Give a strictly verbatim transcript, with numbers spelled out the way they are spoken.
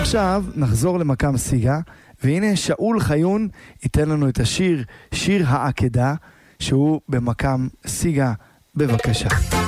עכשיו נחזור למקם סיגה, והנה שאול חיון ייתן לנו את השיר, שיר העקדה, שהוא במקם סיגה. בבקשה.